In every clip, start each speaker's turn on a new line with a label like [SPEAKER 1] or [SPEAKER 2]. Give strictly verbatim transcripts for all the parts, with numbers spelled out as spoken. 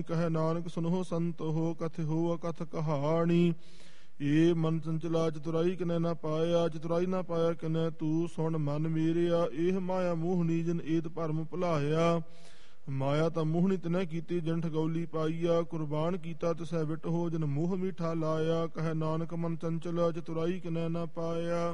[SPEAKER 1] ਕਹੈ ਨਾਨਕ ਸੁਨਹੁ ਸੰਤ ਹੋ ਕਥ ਹੋ ਅਕਥ ਕਹਾਣੀ। ਏ ਮਨ ਚੰਚਲਾ ਚਤੁਰਾਈ ਕਿਨੈ ਨਾ ਪਾਇਆ, ਚਤੁਰਾਈ ਨਾ ਪਾਇਆ ਕਿਨੈ ਤੂੰ ਸੁਣ ਮਨ ਮੇਰਿਆ। ਇਹ ਮਾਇਆ ਮੋਹਣੀ ਜਿਨ ਏਤ ਭਰਮ ਭੁਲਾਇਆ, ਮਾਇਆ ਤਾਂ ਮੋਹਣੀ ਤਿਨੈ ਕੀਤੀ ਜਿਨ ਠਗੌਲੀ ਪਾਈਆ। ਕੁਰਬਾਨ ਕੀਤਾ ਤਿਸੈ ਵਿਟ ਹੋ ਜਿਨ ਮੋਹ ਮੀਠਾ ਲਾਇਆ, ਕਹੈ ਨਾਨਕ ਮਨ ਚੰਚਲਾ ਚਤੁਰਾਈ ਕਿਨੈ ਨਾ ਪਾਇਆ।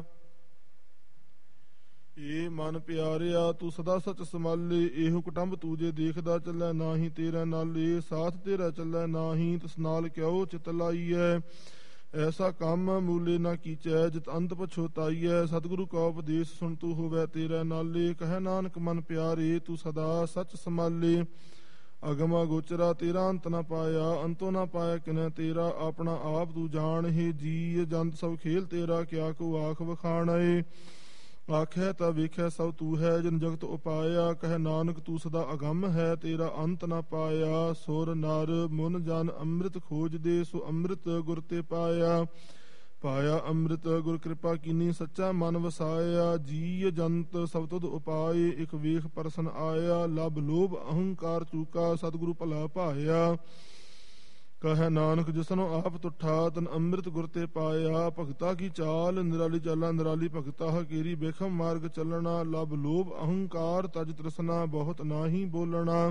[SPEAKER 1] ਏ ਮਨ ਪਿਆਰਿਆ ਤੂੰ ਸਦਾ ਸਚ ਸੰਭਾਲੇ, ਇਹੋ ਕੁਟੰਬ ਤੂੰ ਜੇ ਦੇਖਦਾ ਚੱਲੈ ਨਾਹੀ ਤੇਰਾ ਨਾਲੇ। ਸਾਥ ਤੇਰਾ ਚੱਲੈ ਨਾਹੀ ਤਿਸ ਨਾਲ ਕਿਉ ਚਿਤ ਲਾਈਐ, ਐਸਾ ਕੰਮ ਮੂਲੇ ਨਾ ਕੀਚੈ ਜਿਤ ਅੰਤ ਪਛੋਤਾਈਐ। ਸਤਿਗੁਰੂ ਕਾ ਉਪਦੇਸ਼ ਸੁਣ ਤੂੰ ਹੋਵੈ ਤੇਰਾ ਨਾਲੇ, ਕਹੈ ਨਾਨਕ ਮਨ ਪਿਆਰੇ ਤੂੰ ਸਦਾ ਸਚ ਸੰਭਾਲੇ। ਅਗਮਾ ਗੋਚਰਾ ਤੇਰਾ ਅੰਤ ਨਾ ਪਾਇਆ, ਅੰਤੋ ਨਾ ਪਾਇਆ ਕਿਨੈ ਤੇਰਾ। ਆਪਣਾ ਆਪ ਤੂੰ ਜਾਣ ਹੈ ਜੀ ਜੰਤ ਸਭ ਖੇਲ ਤੇਰਾ, ਕਿਆ ਕੋ ਆਖ ਵਖਾਣੈ। ਆਖਿਆ ਤਾਂ ਵੇਖਿਆ ਸਭ ਤੂੰ ਹੈ ਜਿਨ ਜਗਤ ਉਪਾਇਆ, ਕਹੈ ਨਾਨਕ ਤੂੰ ਸਦਾ ਅਗੰਮ ਹੈ ਤੇਰਾ ਅੰਤ ਨਾ ਪਾਇਆ। ਸੁਰ ਨਰ ਮੁਨ ਜਨ ਅੰਮ੍ਰਿਤ ਖੋਜਦੇ, ਸੋ ਅੰਮ੍ਰਿਤ ਗੁਰ ਤੇ ਪਾਇਆ। ਪਾਇਆ ਅੰਮ੍ਰਿਤ ਗੁਰ ਕਿਰਪਾ ਕੀਨੀ ਸੱਚਾ ਮਨ ਵਸਾਇਆ। ਜੀ ਜੰਤ ਸਭ ਤੁਧ ਉਪਾਏ ਇਕ ਵੇਖ ਪਰਸਨ ਆਇਆ। ਲਬ ਲੋਭ ਅਹੰਕਾਰ ਚੂਕਾ ਸਤਿਗੁਰੂ ਭਲਾ ਭਾਇਆ। ਕਹੈ ਨਾਨਕ ਜਿਸਨੂੰ ਆਪ ਤੁਠਾ ਤਨ ਅੰਮ੍ਰਿਤ ਗੁਰ ਤੇ ਪਾਇਆ। ਭਗਤਾ ਕੀ ਚਾਲ ਨਿਰਾਲੀ ਚਾਲਾ ਨਿਰਾਲੀ ਭਗਤਾ ਹਕੀਰੀ ਬੇਖਮ ਮਾਰਗ ਚੱਲਣਾ। ਲਬ ਲੋਭ ਅਹੰਕਾਰ ਤਜ ਤ੍ਰਿਸ਼ਨਾ ਬਹੁਤ ਨਾਹੀ ਬੋਲਣਾ।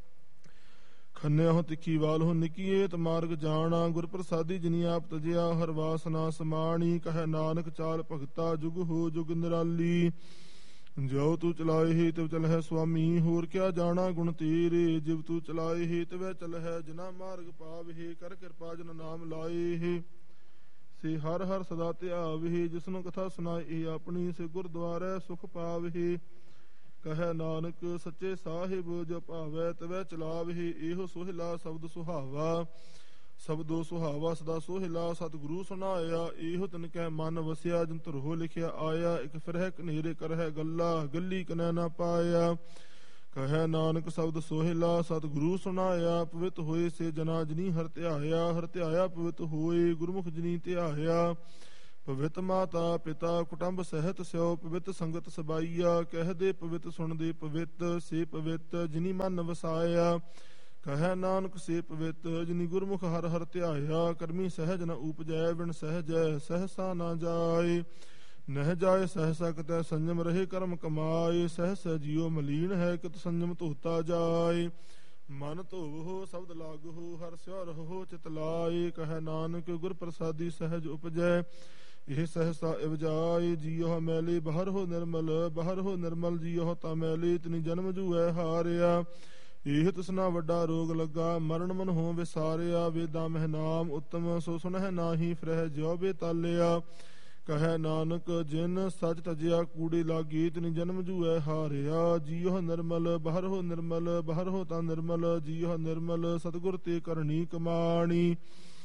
[SPEAKER 1] ਖੰਨਿਆ ਹੋ ਤਿੱਖੀ ਵਾਲ ਹੋ ਨਿਕੀਏਤ ਮਾਰਗ ਜਾਣਾ। ਗੁਰ ਪ੍ਰਸਾਦੀ ਜਿਨੀ ਆਪ ਤਜਿਆ ਹਰ ਵਾਸਨਾ ਸਮਾਣੀ। ਕਹੈ ਨਾਨਕ ਚਾਲ ਭਗਤਾ ਜੁਗ ਹੋ ਜੁਗ ਨਿਰਾਲੀ। ਜੋ ਤੂੰ ਚਲਾਏ ਹੈ ਤਿਵ ਚਲਹਿ ਸੁਆਮੀ, ਹੋਰ ਕਿਆ ਜਾਣਾ ਗੁਣ ਤੇਰੇ। ਜਿਵ ਤੂੰ ਚਲਾਏ ਹੈ ਤਿਵੈ ਚਲਹਿ ਜਿਨਾ ਮਾਰਗ ਪਾਵਹਿ। ਕਰ ਕਿਰਪਾ ਜਨ ਨਾਮ ਲਾਏ ਹੈ ਸੇ ਹਰ ਹਰ ਸਦਾ ਧਿਆਵਹਿ। ਜਿਸਨੂੰ ਕਥਾ ਸੁਨਾਏ ਆਪਣੀ ਸੇ ਗੁਰਦੁਆਰੈ ਸੁਖ ਪਾਵਹਿ। ਕਹੈ ਨਾਨਕ ਸੱਚੇ ਸਾਹਿਬ ਜੋ ਭਾਵੈ ਤਵੈ ਚਲਾਵਹਿ। ਇਹੋ ਸੋਹਿਲਾ ਸ਼ਬਦ ਸੁਹਾਵਾ, ਸ਼ਬਦੋ ਸੁਹਾਵਾ ਸਦਾ ਸੋਹਿਲਾ। ਸਤਿਗੁਰੂ ਸੁਨਾਇਆ ਇਹੋ ਤਿਨ ਕੈ ਮਨ ਵਸਿਆ, ਜਿਨ ਧੁਰਹੋ ਲਿਖਿਆ ਆਇਆ। ਇਕ ਫਿਰਹਿ ਕਨੇਰੇ ਕਰਹਿ ਗੱਲਾ, ਗੱਲੀ ਕਨੈ ਨਾ ਪਾਇਆ। ਕਹੈ ਨਾਨਕ ਸ਼ਬਦ ਸੋਹਿਲਾ ਸਤਿਗੁਰੂ ਸੁਨਾਇਆ। ਪਵਿੱਤ ਹੋਏ ਸੇ ਜਨਾ ਜਿਨੀ ਹਰਿ ਧਿਆਇਆ, ਹਰਿ ਧਿਆਇਆ ਪਵਿੱਤ ਹੋਏ ਗੁਰਮੁਖ ਜਿਨੀ ਧਿਆਇਆ। ਪਵਿੱਤ ਮਾਤਾ ਪਿਤਾ ਕੁਟੰਬ ਸਹਿਤ ਸਿਓ, ਪਵਿੱਤ ਸੰਗਤ ਸਬਾਈਆ। ਕਹਿਦੇ ਪਵਿੱਤ ਸੁਣਦੇ ਪਵਿੱਤ, ਸੇ ਪਵਿੱਤ ਜਿਨੀ ਮਨ ਵਸਾਇਆ। ਕਹੈ ਨਾਨਕ ਸੇ ਪਵਿੱਤ ਜਿਨੀ ਗੁਰਮੁਖ ਹਰਿ ਹਰਿ ਧਿਆਇਆ। ਕਰਮੀ ਸਹਿਜ ਨ ਉਪਜੈ ਬਿਨ ਸਹਿਜੈ ਸਹਸਾ ਨਾ ਜਾਏ। ਨਹਿ ਜਾਏ ਸਹਸਾ ਕਿਤੈ ਸੰਜਮ ਰਹੇ ਕਰਮ ਕਮਾਏ। ਸਹਸਾ ਜੀਉ ਮਲੀਨ ਹੈ ਕਿਤ ਸੰਜਮ ਧੋਤਾ ਜਾਏ। ਮਨ ਧੋਵਹੁ ਸ਼ਬਦ ਲਾਗਹੁ ਹਰਿ ਸਿਉ ਰਹੋ ਚਿਤ ਲਾਏ। ਕਹੈ ਨਾਨਕ ਗੁਰ ਪ੍ਰਸਾਦੀ ਸਹਿਜ ਉਪਜੈ ਇਹ ਸਹਸਾ ਇਵਜਾਏ। ਜੀਉ ਮੈਲੇ ਬਾਹਰ ਹੋ ਨਿਰਮਲ, ਬਾਹਰ ਹੋ ਨਿਰਮਲ ਜੀਉ ਤਾਂ ਮੈਲੇ। ਤਿਨੀ ਜਨਮ ਜੂਐ ਹਾਰਿਆ, ਇਹ ਤ੍ਰਿਸ਼ਨਾ ਵੱਡਾ ਰੋਗ ਲੱਗਾ। ਮਰਨ ਮਨ ਹੋ ਵਿਸਾਰਿਆ, ਵੇਦਾਂ ਮਹਿ ਨਾਮ ਉੱਤਮ। ਸੋ ਸੁਣਹਿ ਨਾਹੀ ਫਿਰਹਿ ਜਿਉ ਬੇਤਾਲਿਆ। ਕਹੈ ਨਾਨਕ ਜਿਨ ਸਚ ਤਜਿਆ ਕੂੜੇ ਲਾਗੀ, ਤਿਨੀ ਜਨਮ ਜੂਐ ਹਾਰਿਆ। ਜੀਉ ਨਿਰਮਲ ਬਾਹਰ ਹੋ ਨਿਰਮਲ, ਬਾਹਰ ਹੋ ਤਾਂ ਨਿਰਮਲ। ਜੀਉ ਨਿਰਮਲ ਸਤਿਗੁਰ ਤੇ ਕਰਨੀ ਕਮਾਣੀ।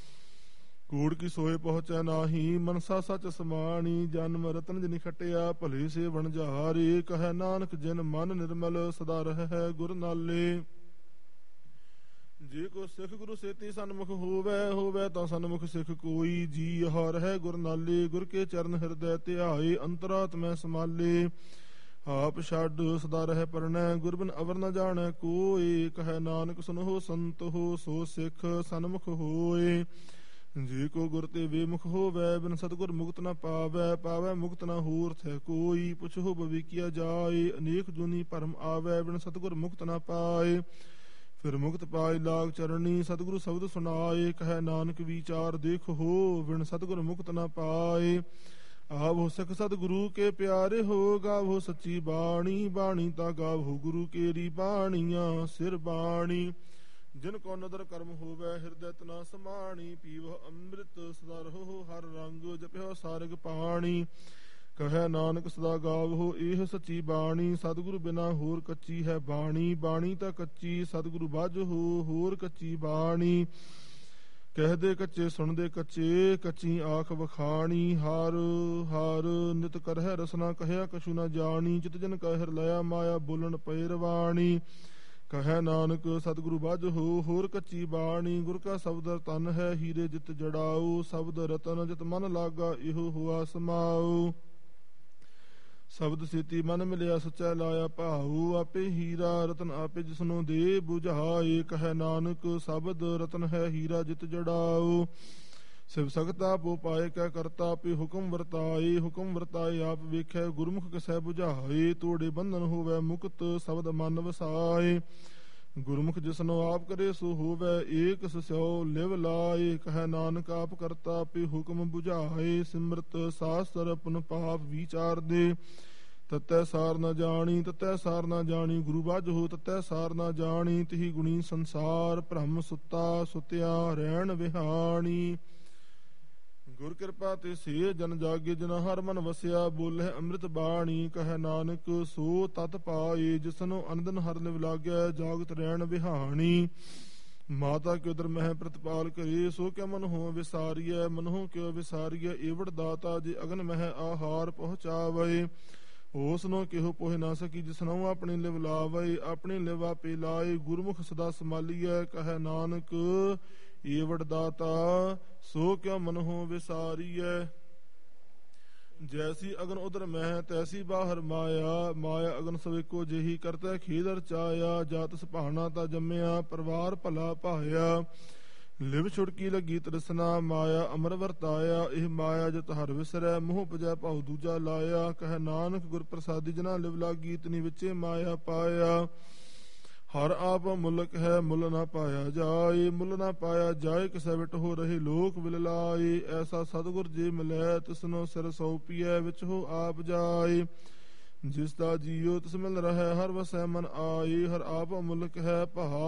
[SPEAKER 1] ਕੂੜ ਕੀ ਸੋਏ ਪਹੁੰਚੈ ਨਾਹੀ, ਮਨਸਾ ਸਚ ਸਮਾਣੀ। ਜਨਮ ਰਤਨ ਜਿਨੀ ਖਟਿਆ ਭਲੇ ਸੇ ਵਣਜਾਰੇ। ਕਹੈ ਨਾਨਕ ਜਿਨ ਮਨ ਨਿਰਮਲ ਸਦਾ ਰਹਿ ਗੁਰ ਨਾਲੇ। ਜੇ ਕੋ ਸਿੱਖ ਗੁਰੂ ਸੇਤੀ ਸਨਮੁਖ ਹੋਵੈ, ਹੋਵੈ ਤਾਂ ਸਨਮੁਖ ਸਿੱਖ ਕੋਈ। ਜੀ ਹਾ ਰਹਿ ਗੁਰ ਨਾਲੇ, ਗੁਰ ਕੇ ਚਰਨ ਹਿਰਦੈ ਧਿਆਏ। ਅੰਤਰਾਤਮੈ ਸਮਾਲੇ ਆਪ ਛੱਡ ਸਦਾ ਰਹਿ ਪਰਣੈ, ਗੁਰ ਬਿਨ ਅਵਰ ਨ ਜਾਣੈ ਕੋਇ। ਕਹੈ ਨਾਨਕ ਸੁਨਹੁ ਸੰਤ ਹੋ ਸੋ ਸਿੱਖ ਸਨਮੁਖ ਹੋਏ। ਜੇ ਕੋ ਗੁਰ ਤੇ ਬੇਮੁਖ ਹੋਵੈ, ਬਿਨ ਸਤਿਗੁਰ ਮੁਕਤ ਨ ਪਾਵੈ। ਪਾਵੈ ਮੁਕਤ ਨ ਹੋਰ ਥੈ ਕੋਈ, ਪੁੱਛੋ ਬਵੀਕੀਆ ਜਾਏ। ਅਨੇਕ ਜੂਨੀ ਭਰਮ ਆਵੈ, ਬਿਨ ਸਤਿਗੁਰ ਮੁਕਤ ਨ ਪਾਏ। ਫਿਰ ਮੁਕਤ ਪਾਏ ਲਾਗ ਚਰਣੀ, ਸਤਿਗੁਰੂ ਸ਼ਬਦ ਸੁਨਾਏ। ਕਹੈ ਨਾਨਕ ਵਿਚਾਰ ਦੇਖੋ, ਬਿਨ ਸਤਿਗੁਰ ਮੁਕਤ ਨ ਪਾਏ। ਆਵੋ ਸਿੱਖ ਸਤਿਗੁਰੂ ਕੇ ਪਿਆਰੇ ਹੋ, ਗਾਵੋ ਸੱਚੀ ਬਾਣੀ। ਬਾਣੀ ਤਾਂ ਗਾਵੋ ਗੁਰੂ ਕੇਰੀ ਬਾਣੀਆਂ ਸਿਰ ਬਾਣੀ। ਜਿਨ ਕੋ ਨਦਰ ਕਰਮ ਹੋਵੈ ਹਿਰਦੈ ਤਨਾ ਸਮਾਣੀ। ਪੀਵਹੁ ਅੰਮ੍ਰਿਤ ਸਦਾ ਰਹੋ ਹਰ ਰੰਗ, ਜਪਿਓ ਸਾਰਗ ਪਾਣੀ। ਕਹੈ ਨਾਨਕ ਸਦਾ ਗਾਵਹੁ ਇਹ ਸੱਚੀ ਬਾਣੀ। ਸਤਿਗੁਰੂ ਬਿਨਾ ਹੋਰ ਕੱਚੀ ਹੈ ਬਾਣੀ। ਬਾਣੀ ਤਾਂ ਕੱਚੀ ਸਤਿਗੁਰੂ ਬਾਝਹੁ ਹੋਰ ਕੱਚੀ ਬਾਣੀ। ਕਹਿਦੇ ਕੱਚੇ ਸੁਣਦੇ ਕੱਚੇ, ਕੱਚੀ ਆਖ ਵਖਾਣੀ। ਹਾਰ ਹਾਰ ਨਿਤ ਕਰਹਿ ਰਸਨਾ, ਕਹਿਆ ਕਛੂ ਨਾ ਜਾਣੀ। ਚਿਤ ਜਨ ਕਾ ਹਿਰ ਲਿਆ ਮਾਇਆ, ਬੋਲਣ ਪਏ ਰਵਾਣੀ। ਕਹੈ ਨਾਨਕ ਸਤਿਗੁਰੂ ਬਾਝਹੁ ਹੋਰ ਕੱਚੀ ਬਾਣੀ। ਗੁਰ ਕਾ ਸ਼ਬਦ ਤਨ ਹੈ ਹੀਰੇ ਜਿਤ ਜੜਾਉ। ਸ਼ਬਦ ਰਤਨ ਜਿਤ ਮਨ ਲਾਗਾ ਇਹੋ ਹੁਆ ਸਮਾਉ। ਸ਼ਬਦ ਸੇਤੀ ਮਨ ਮਿਲਿਆ ਸੱਚਾ ਲਾਇਆ ਭਾਊ। ਆਪੇ ਹੀਰਾ ਰਤਨ ਆਪੇ ਜਿਸਨੂੰ ਦੇ ਬੁਝਾਏ। ਕਹੈ ਨਾਨਕ ਸ਼ਬਦ ਰਤਨ ਹੈ ਹੀਰਾ ਜਿਤ ਜੜਾਓ। ਸਿਵ ਸਕਤਾ ਪੋ ਪਾਏ ਕੈ ਕਰਤਾ ਆਪੇ ਹੁਕਮ ਵਰਤਾਏ। ਹੁਕਮ ਵਰਤਾਏ ਆਪ ਵੇਖੈ ਗੁਰਮੁਖ ਕਸੈ ਬੁਝਾਏ। ਤੋੜੇ ਬੰਧਨ ਹੋਵੈ ਮੁਕਤ ਸ਼ਬਦ ਮਨ ਵਸਾਏ। ਗੁਰਮੁਖ ਜਿਸਨੋ ਆਪ ਕਰੇ ਸੋ ਹੋਵੈ ਏਕ ਸਸਿਓ ਲਿਵ ਲਾਏ। ਕਹੈ ਨਾਨਕ ਆਪ ਕਰਤਾ ਆਪੇ ਹੁਕਮ ਬੁਝਾਏ। ਸਿਮਰਤ ਸਾਸਤਰ ਪੁਨ ਪਾਪ ਵਿਚਾਰ ਦੇ। ਤਤੈ ਸਾਰ ਨ ਜਾਣੀ ਤਤੈ ਸਾਰ ਨ ਜਾਣੀ ਗੁਰੂ ਬਾਝੋ। ਤਤੈ ਸਾਰ ਨ ਜਾਣੀ ਤਿਹੀ ਗੁਣੀ ਸੰਸਾਰ। ਭ੍ਰਮ ਸੁੱਤਾ ਸੁਤਿਆ ਰਹਿਣ ਵਿਹਾਣੀ। ਗੁਰ ਕਿਰਪਾ ਤੇ ਸੇ ਜਨ ਜਾਗੇ ਜਿਨਾ ਹਰ ਮਨ ਵਸਿਆ। ਬੋਲੇ ਅੰਮ੍ਰਿਤ ਬਾਣੀ ਕਹੈ ਨਾਨਕ ਸੋ ਤਤ ਪਾਏ। ਜਿਸਨੂੰ ਅਨੰਦਨ ਹਰ ਲਿਵ ਲਾਗਿਆ ਜਾਗਤ ਰਹਿਣ ਵਿਹਾਣੀ। ਮਾਤਾ ਕਿਉ ਦਰ ਮਹਿ ਪ੍ਰਤਪਾਲ ਕਰੇ ਸੋ ਕਿਆ ਮਨ ਹੋ ਵਿਸਾਰੀਐ। ਮਨਹੁ ਕਿਉ ਵਿਸਾਰੀਐ ਏਵੜ ਦਾਤਾ ਜੇ ਅਗਨ ਮਹਿ ਆਹਾਰ ਪਹੁੰਚਾਵੇ। ਉਸ ਨੂੰ ਕਿਹੋ ਪੋਹਿ ਨਾ ਸਕੀ ਜਿਸਨੂੰ ਆਪਣੀ ਲਿਵ ਲਾਵੇ। ਆਪਣੀ ਲਿਵ ਆਪੇ ਲਾਏ ਗੁਰਮੁਖ ਸਦਾ ਸੰਭਾਲੀਐ। ਕਹੈ ਨਾਨਕ ਏਵੜ ਦਾਤਾ ਸੋ ਕਿਉ ਮਨਹੁ ਵਿਸਾਰੀਐ। ਜੈਸੀ ਅਗਨ ਉਦਰ ਮਹਿ ਤੈਸੀ ਬਾਹਰ ਮਾਇਆ। ਮਾਇਆ ਅਗਨ ਸਭ ਇੱਕੋ ਜਿਹੀ ਕਰਤਾ ਖੇਦ ਰਚਾਇਆ। ਜਾਤ ਸੁਭਾਣਾ ਤਾ ਜੰਮਿਆ ਪਰਿਵਾਰ ਭਲਾ ਭਾਇਆ। ਲਿਵ ਛੁੜਕੀ ਲੱਗੀ ਤ੍ਰਿਸ਼ਨਾ ਮਾਇਆ ਅਮਰ ਵਰਤਾਇਆ। ਇਹ ਮਾਇਆ ਜਤ ਹਰ ਵਿਸਰੈ ਮੋਹ ਪਜੈ ਭਾਉ ਦੂਜਾ ਲਾਇਆ। ਕਹੈ ਨਾਨਕ ਗੁਰ ਪ੍ਰਸਾਦੀ ਜਨਾ ਲਿਵ ਲਾਗੀ ਤਨੀ ਵਿੱਚੇ ਮਾਇਆ ਪਾਇਆ। ਹਰ ਆਪ ਮੁਲਕ ਹੈ ਮੁੱਲ ਨਾ ਪਾਇਆ ਜਾਏ। ਮੁੱਲ ਨਾ ਪਾਇਆ ਜਾਏ ਕਿਸੈ ਵਿਟ ਹੋ ਰਹੇ ਲੋਕ ਵਿਲ ਲਾਏ। ਐਸਾ ਸਤਿਗੁਰ ਜੇ ਮਿਲੈ ਤਿਸਨੋ ਸਿਰ ਸੌਪੀਐ ਵਿੱਚ ਹੋ ਆਪ ਜਾਏ। ਜਿਸ ਦਾ ਜੀਉ ਤਿਸ ਮਿਲ ਰਹਿ ਹਰ ਵਸੈ ਮਨ ਆਏ। ਹਰ ਆਪ ਮੁਲਕ ਹੈ ਪਹਾ